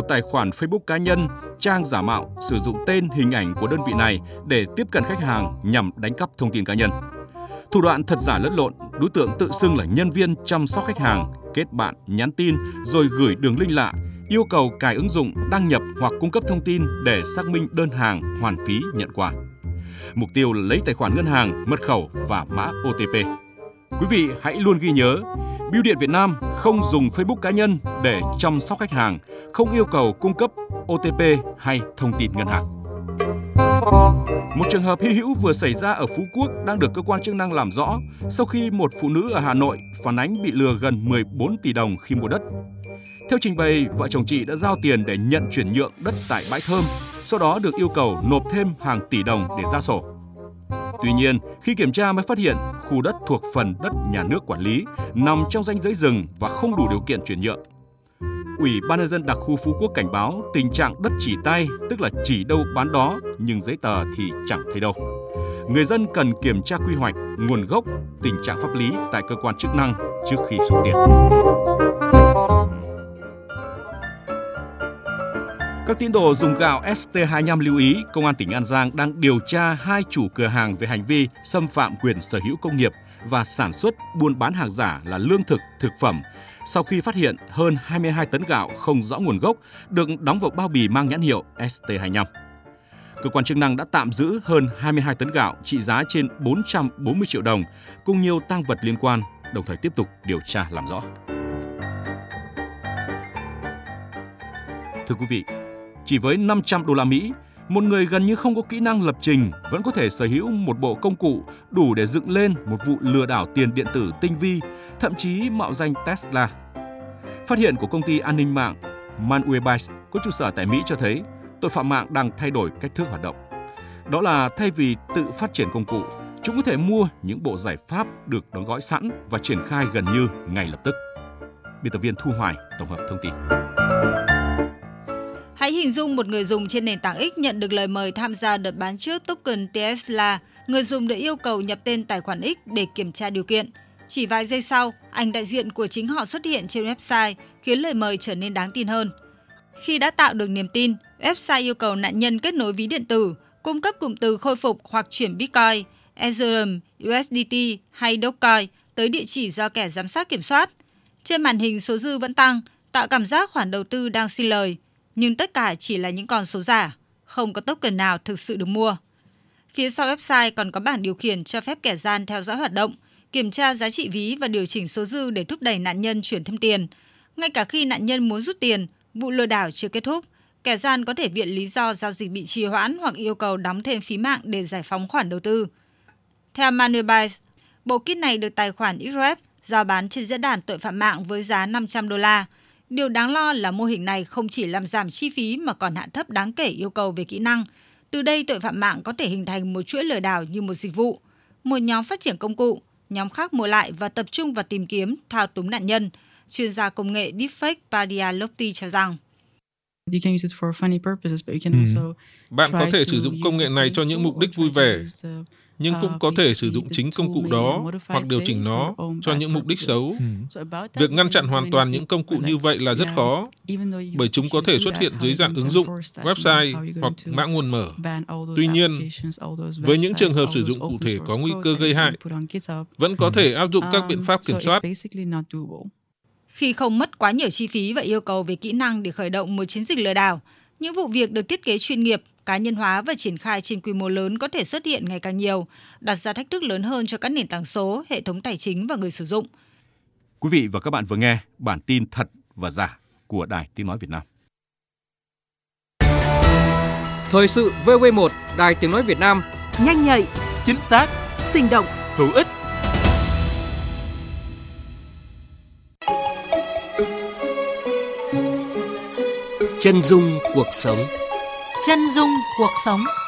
tài khoản Facebook cá nhân, trang giả mạo sử dụng tên hình ảnh của đơn vị này để tiếp cận khách hàng nhằm đánh cắp thông tin cá nhân. Thủ đoạn thật giả lẫn lộn, đối tượng tự xưng là nhân viên chăm sóc khách hàng, kết bạn, nhắn tin rồi gửi đường link lạ, yêu cầu cài ứng dụng, đăng nhập hoặc cung cấp thông tin để xác minh đơn hàng, hoàn phí, nhận quà. Mục tiêu là lấy tài khoản ngân hàng, mật khẩu và mã OTP. Quý vị hãy luôn ghi nhớ, Bưu điện Việt Nam không dùng Facebook cá nhân để chăm sóc khách hàng, không yêu cầu cung cấp OTP hay thông tin ngân hàng. Một trường hợp hy hữu vừa xảy ra ở Phú Quốc đang được cơ quan chức năng làm rõ sau khi một phụ nữ ở Hà Nội phản ánh bị lừa gần 14 tỷ đồng khi mua đất. Theo trình bày, vợ chồng chị đã giao tiền để nhận chuyển nhượng đất tại bãi Thơm, sau đó được yêu cầu nộp thêm hàng tỷ đồng để ra sổ. Tuy nhiên, khi kiểm tra mới phát hiện khu đất thuộc phần đất nhà nước quản lý, nằm trong ranh giới rừng và không đủ điều kiện chuyển nhượng. Ủy ban nhân dân đặc khu Phú Quốc cảnh báo tình trạng đất chỉ tay, tức là chỉ đâu bán đó, nhưng giấy tờ thì chẳng thấy đâu. Người dân cần kiểm tra quy hoạch, nguồn gốc, tình trạng pháp lý tại cơ quan chức năng trước khi rút tiền. Các tín đồ dùng gạo ST25 lưu ý, Công an tỉnh An Giang đang điều tra 2 chủ cửa hàng về hành vi xâm phạm quyền sở hữu công nghiệp và sản xuất buôn bán hàng giả là lương thực, thực phẩm, sau khi phát hiện hơn 22 tấn gạo không rõ nguồn gốc được đóng vào bao bì mang nhãn hiệu ST25. Cơ quan chức năng đã tạm giữ hơn 22 tấn gạo trị giá trên 440 triệu đồng cùng nhiều tang vật liên quan, đồng thời tiếp tục điều tra làm rõ. Thưa quý vị, chỉ với 500 đô la Mỹ, một người gần như không có kỹ năng lập trình vẫn có thể sở hữu một bộ công cụ đủ để dựng lên một vụ lừa đảo tiền điện tử tinh vi, thậm chí mạo danh Tesla. Phát hiện của công ty an ninh mạng Malwarebytes có trụ sở tại Mỹ cho thấy tội phạm mạng đang thay đổi cách thức hoạt động. Đó là thay vì tự phát triển công cụ, chúng có thể mua những bộ giải pháp được đóng gói sẵn và triển khai gần như ngay lập tức. Biên tập viên Thu Hoài tổng hợp thông tin. Hãy hình dung một người dùng trên nền tảng X nhận được lời mời tham gia đợt bán trước token Tesla. Người dùng được yêu cầu nhập tên tài khoản X để kiểm tra điều kiện. Chỉ vài giây sau, ảnh đại diện của chính họ xuất hiện trên website, khiến lời mời trở nên đáng tin hơn. Khi đã tạo được niềm tin, website yêu cầu nạn nhân kết nối ví điện tử, cung cấp cụm từ khôi phục hoặc chuyển Bitcoin, Ethereum, USDT hay Dogecoin tới địa chỉ do kẻ giám sát kiểm soát. Trên màn hình số dư vẫn tăng, tạo cảm giác khoản đầu tư đang xin lời. Nhưng tất cả chỉ là những con số giả, không có token nào thực sự được mua. Phía sau website còn có bảng điều khiển cho phép kẻ gian theo dõi hoạt động, kiểm tra giá trị ví và điều chỉnh số dư để thúc đẩy nạn nhân chuyển thêm tiền. Ngay cả khi nạn nhân muốn rút tiền, vụ lừa đảo chưa kết thúc, kẻ gian có thể viện lý do giao dịch bị trì hoãn hoặc yêu cầu đóng thêm phí mạng để giải phóng khoản đầu tư. Theo Malwarebytes, bộ kit này được tài khoản Xrep rao bán trên diễn đàn tội phạm mạng với giá 500 đô la. Điều đáng lo là mô hình này không chỉ làm giảm chi phí mà còn hạ thấp đáng kể yêu cầu về kỹ năng. Từ đây, tội phạm mạng có thể hình thành một chuỗi lừa đảo như một dịch vụ. Một nhóm phát triển công cụ, nhóm khác mua lại và tập trung vào tìm kiếm, thao túng nạn nhân. Chuyên gia công nghệ Deepfake Padia Lopti cho rằng, bạn có thể sử dụng công nghệ này cho những mục đích vui vẻ, nhưng cũng có thể sử dụng chính công cụ đó hoặc điều chỉnh nó cho những mục đích xấu. Việc ngăn chặn hoàn toàn những công cụ như vậy là rất khó, bởi chúng có thể xuất hiện dưới dạng ứng dụng, website hoặc mã nguồn mở. Tuy nhiên, với những trường hợp sử dụng cụ thể có nguy cơ gây hại, vẫn có thể áp dụng các biện pháp kiểm soát. Khi không mất quá nhiều chi phí và yêu cầu về kỹ năng để khởi động một chiến dịch lừa đảo, những vụ việc được thiết kế chuyên nghiệp, cá nhân hóa và triển khai trên quy mô lớn có thể xuất hiện ngày càng nhiều, đặt ra thách thức lớn hơn cho các nền tảng số, hệ thống tài chính và người sử dụng. Quý vị và các bạn vừa nghe bản tin thật và giả của Đài Tiếng Nói Việt Nam. Thời sự VV1, Đài Tiếng Nói Việt Nam, nhanh nhạy, chính xác, sinh động, hữu ích. Chân dung cuộc sống. Chân dung cuộc sống.